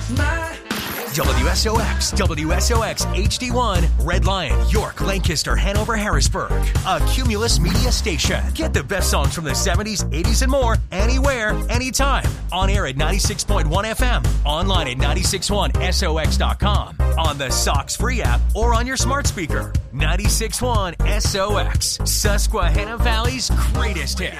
WSOX, WSOX HD1, Red Lion, York, Lancaster, Hanover, Harrisburg. A Cumulus Media station. Get the best songs from the 70s, 80s, and more anywhere, anytime. On air at 96.1 FM. Online at 961sox.com. On the Sox free app or on your smart speaker. 96.1 SOX. Susquehanna Valley's greatest hits.